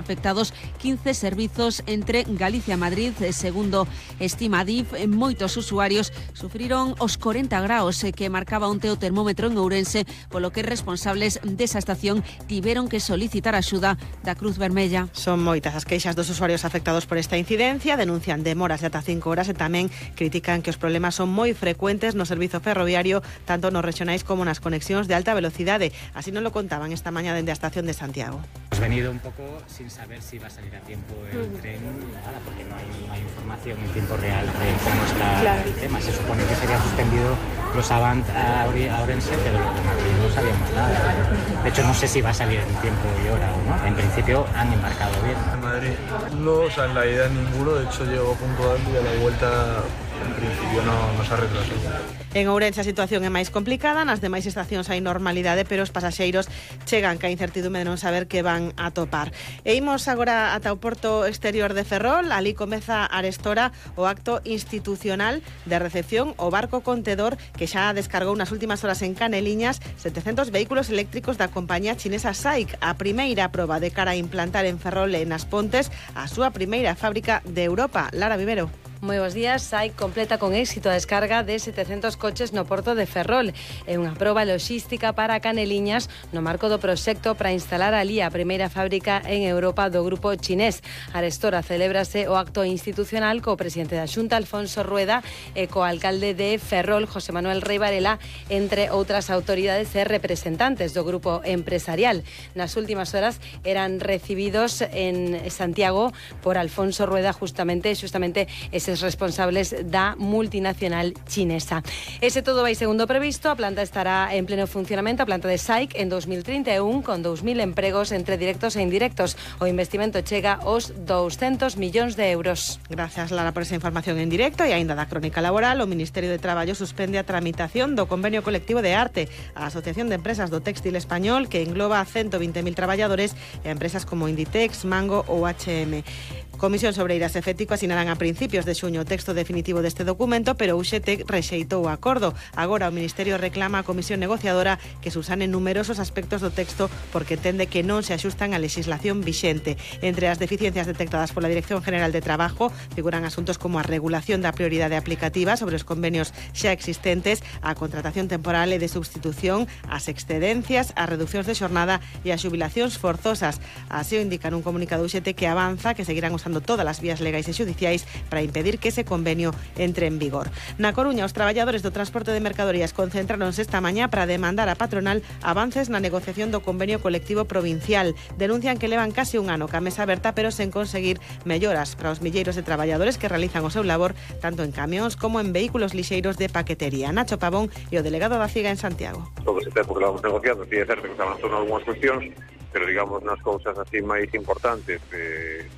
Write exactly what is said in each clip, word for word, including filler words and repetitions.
afectados quince servizos entre Galicia e Madrid. Segundo estima Adif, moitos usuarios sufriron os corenta graos que marcaba un teo termómetro en Ourense, polo que responsables desa estación tiveron que solicitar axuda da Cruz Vermella. Son moitas as queixas dos usuarios afectados por esta incidencia, denuncian demoras de ata cinco horas e tamén critican que os problemas son moi frecuentes no servizo ferroviario, tanto nos regionais como nas conexións de alta velocidade. Así nos lo contaban esta mañá dende a estación de Santiago. Hemos venido un poco sin saber si va a salir a tiempo el tren, nada, porque no hay, no hay información en tiempo real de cómo está claro. el tema. Se supone que se había suspendido los Avant a Ourense, pero lo de Madrid no sabíamos nada. De hecho, no sé si va a salir en tiempo y hora o no. En principio han embarcado bien. En Madrid no, o sea, en la ida ninguno, de hecho llegó puntual y a la vuelta en principio no, no se retrasó. En Ourense a situación é máis complicada, nas demais estacións hai normalidade, pero os pasaxeiros chegan ca incertidume de non saber que van a topar. E imos agora ata o porto exterior de Ferrol. Ali comeza arestora o acto institucional de recepción o barco contedor que xa descargou nas últimas horas en Caneliñas setecentos vehículos eléctricos da compañía chinesa S A I C, a primeira proba de cara a implantar en Ferrol e nas Pontes a súa primeira fábrica de Europa. Lara Vivero. Moi bons días. S A I C completa con éxito a descarga de setecentos coches no porto de Ferrol. É unha proba logística para Caneliñas no marco do proxecto para instalar ali a primeira fábrica en Europa do grupo chinés. Arestora celébrase o acto institucional co presidente da Xunta, Alfonso Rueda, e co alcalde de Ferrol, José Manuel Rei Varela, entre outras autoridades e representantes do grupo empresarial. Nas últimas horas eran recibidos en Santiago por Alfonso Rueda, justamente, justamente ese responsables da multinacional chinesa. Ese todo vai segundo previsto, a planta estará en pleno funcionamento, a planta de S A I C en dos mil trinta e un, con dous mil empregos entre directos e indirectos. O investimento chega aos douscentos millóns de euros. Gracias, Lara, por esa información en directo. E aínda da crónica laboral, o Ministerio de Traballo suspende a tramitación do convenio colectivo de Arte, a Asociación de Empresas do Téxtil Español, que engloba a ciento veinte mil traballadores e a empresas como Inditex, Mango ou H e M. Comisións Obreiras e Fético asinarán a principios de xuño o texto definitivo deste documento, pero o U X T rexeitou o acordo. Agora o Ministerio reclama a Comisión Negociadora que subsane numerosos aspectos do texto porque entende que non se axustan á legislación vixente. Entre as deficiencias detectadas pola Dirección General de Trabajo figuran asuntos como a regulación da prioridade aplicativa sobre os convenios xa existentes, a contratación temporal e de substitución, as excedencias, as reduccións de xornada e as xubilacións forzosas. Así o indican un comunicado U X T que avanza que seguirán usando todas as vías legais e xudiciais para impedir que ese convenio entre en vigor. Na Coruña, os traballadores do transporte de mercadorías concentráronse esta mañá para demandar a patronal avances na negociación do convenio colectivo provincial. Denuncian que levan case un ano ca mesa aberta, pero sen conseguir melloras para os milleiros de traballadores que realizan o seu labor tanto en camións como en vehículos lixeiros de paquetería. Nacho Pavón e o delegado da CIGA en Santiago. Todo ese tempo que lo vamos negociando, sí é certo que estaban en algunhas cuestións, pero digamos nas cousas así máis importantes de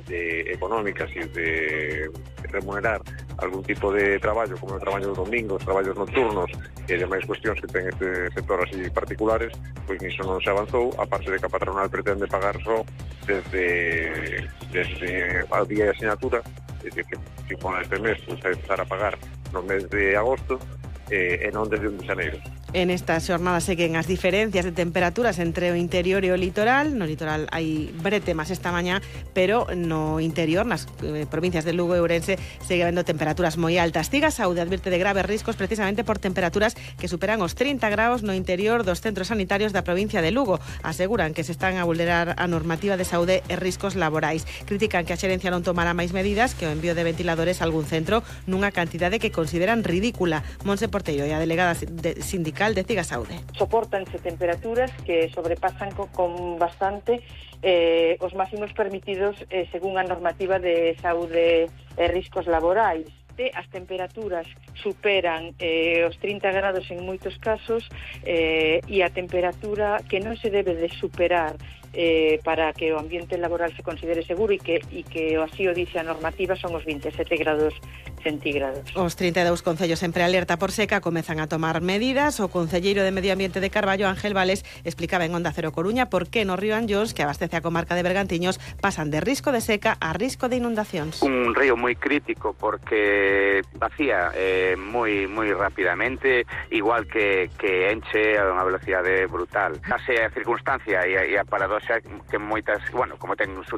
de económicas e de remunerar algún tipo de traballo, como o traballo de domingos, traballos nocturnos e demais cuestións que ten este sector así particulares, pois niso non se avanzou, a parte de que a patronal pretende pagar só desde, desde a día de asignatura, é dicir, que se pon este mes, pois vai empezar a pagar no mes de agosto, e non desde un de xaneiro. En estas xornadas seguen as diferencias de temperaturas entre o interior e o litoral. No litoral hai bretemas esta mañá, pero no interior, nas eh, provincias de Lugo e Ourense, segue habendo temperaturas moi altas. Ciga Saúde advirte de graves riscos precisamente por temperaturas que superan os trinta graus no interior dos centros sanitarios da provincia de Lugo. Aseguran que se están a vulnerar a normativa de saúde e riscos laborais. Critican que a xerencia non tomará máis medidas que o envío de ventiladores a algún centro nunha cantidade que consideran ridícula. Monse Portello e a delegada sindical de Ciga Saúde. Soportanse temperaturas que sobrepasan co, con bastante eh, os máximos permitidos eh, según a normativa de saúde e riscos laborais. As temperaturas superan eh, os trinta grados en moitos casos eh, e a temperatura que non se debe de superar eh, para que o ambiente laboral se considere seguro e que, e que así o dice a normativa son os vinte e sete grados centígrados. Os trinta e dous concellos en prealerta por seca comezan a tomar medidas. O concelleiro de Medio Ambiente de Carballo, Ángel Vales, explicaba en Onda Cero Coruña por que no río Anllóns, que abastece a comarca de Bergantiños, pasan de risco de seca a risco de inundacións. Un río moi crítico porque vacía eh, moi moi rapidamente, igual que, que enche a unha velocidade brutal. Case a circunstancia e a, e a paradoxa que moitas, bueno, como ten